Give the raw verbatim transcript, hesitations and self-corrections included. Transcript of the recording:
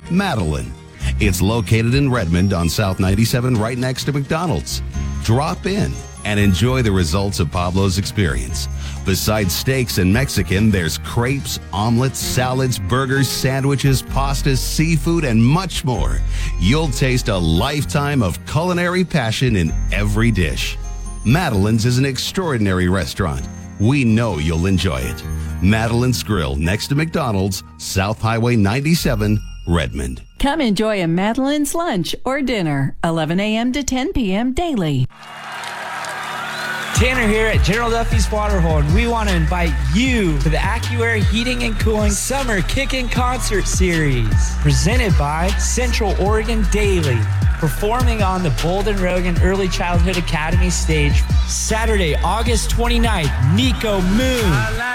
Madeline. It's located in Redmond on South ninety-seven, right next to McDonald's. Drop in and enjoy the results of Pablo's experience. Besides steaks and Mexican, there's crepes, omelets, salads, burgers, sandwiches, pastas, seafood, and much more. You'll taste a lifetime of culinary passion in every dish. Madeline's is an extraordinary restaurant. We know you'll enjoy it. Madeline's Grill, next to McDonald's, South Highway ninety-seven, Redmond. Come enjoy a Madeline's lunch or dinner, eleven a.m. to ten p.m. daily. Tanner here at General Duffy's Waterhole, and we want to invite you to the AccuAir Heating and Cooling Summer Kickin' Concert Series, presented by Central Oregon Daily, performing on the Bolden Rogan Early Childhood Academy stage Saturday, August twenty-ninth, Nico Moon,